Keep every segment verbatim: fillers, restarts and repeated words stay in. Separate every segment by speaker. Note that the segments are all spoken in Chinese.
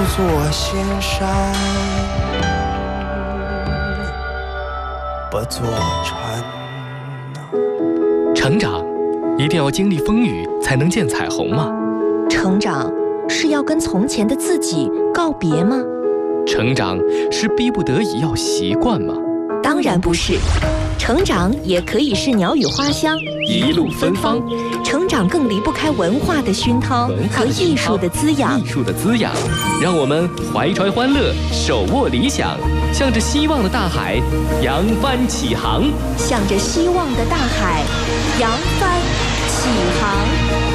Speaker 1: 座仙山，不坐船。
Speaker 2: 成长一定要经历风雨才能见彩虹吗？
Speaker 3: 成长是要跟从前的自己告别吗？
Speaker 2: 成长是逼不得已要习惯吗？
Speaker 3: 当然不是，成长也可以是鸟语花香，
Speaker 2: 一路芬芳。
Speaker 3: 成长更离不开文化的熏陶和艺术的滋养。
Speaker 2: 艺术的滋养，让我们怀揣欢乐，手握理想，向着希望的大海扬帆起航。
Speaker 3: 向着希望的大海扬帆起航。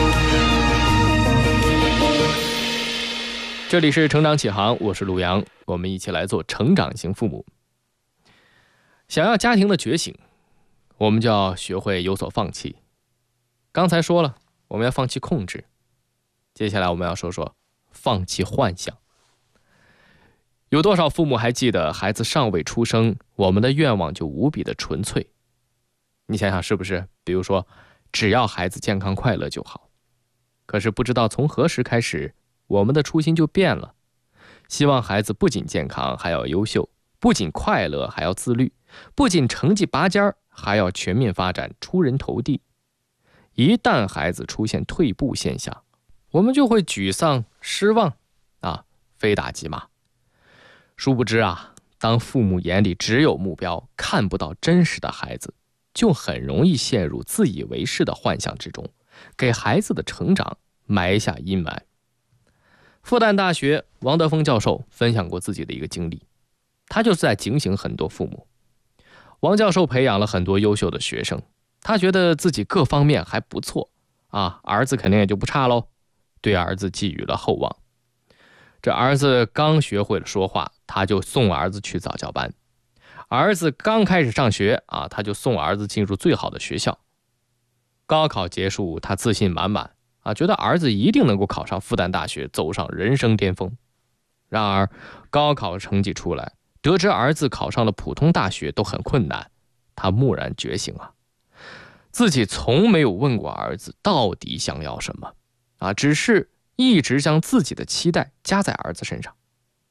Speaker 2: 这里是成长起航，我是陆阳，我们一起来做成长型父母。想要家庭的觉醒，我们就要学会有所放弃。刚才说了，我们要放弃控制，接下来我们要说说放弃幻想。有多少父母还记得孩子尚未出生，我们的愿望就无比的纯粹？你想想是不是？比如说，只要孩子健康快乐就好。可是不知道从何时开始，我们的初心就变了，希望孩子不仅健康还要优秀，不仅快乐还要自律，不仅成绩拔尖儿还要全面发展，出人头地。一旦孩子出现退步现象，我们就会沮丧失望啊，非打即骂。殊不知啊，当父母眼里只有目标，看不到真实的孩子，就很容易陷入自以为是的幻想之中，给孩子的成长埋下阴霾。复旦大学王德峰教授分享过自己的一个经历，他就是在警醒很多父母。王教授培养了很多优秀的学生，他觉得自己各方面还不错啊，儿子肯定也就不差喽，对儿子寄予了厚望。这儿子刚学会了说话，他就送儿子去早教班；儿子刚开始上学啊，他就送儿子进入最好的学校。高考结束，他自信满满啊，觉得儿子一定能够考上复旦大学，走上人生巅峰。然而高考成绩出来，得知儿子考上了普通大学都很困难，他蓦然觉醒啊，自己从没有问过儿子到底想要什么啊，只是一直将自己的期待加在儿子身上。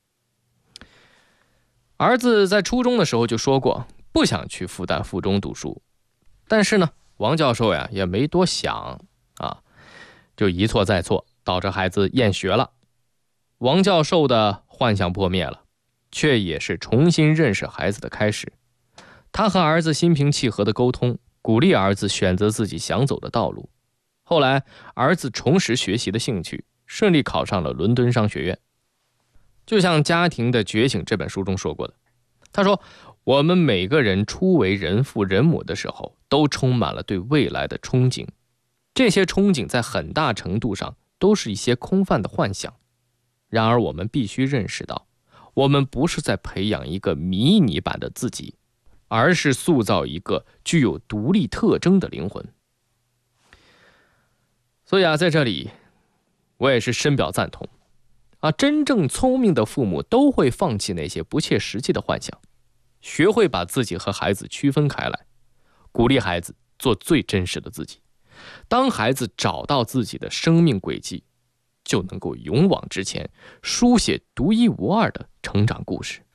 Speaker 2: 儿子在初中的时候就说过不想去复旦附中读书，但是呢，王教授呀也没多想啊，就一错再错，导致孩子厌学了。王教授的幻想破灭了，却也是重新认识孩子的开始。他和儿子心平气和的沟通，鼓励儿子选择自己想走的道路。后来儿子重拾学习的兴趣，顺利考上了伦敦商学院。就像《家庭的觉醒》这本书中说过的，他说，我们每个人初为人父人母的时候，都充满了对未来的憧憬，这些憧憬在很大程度上都是一些空泛的幻想。然而我们必须认识到，我们不是在培养一个迷你版的自己，而是塑造一个具有独立特征的灵魂。所以啊，在这里我也是深表赞同啊，真正聪明的父母都会放弃那些不切实际的幻想，学会把自己和孩子区分开来，鼓励孩子做最真实的自己。当孩子找到自己的生命轨迹，就能够勇往直前，书写独一无二的成长故事。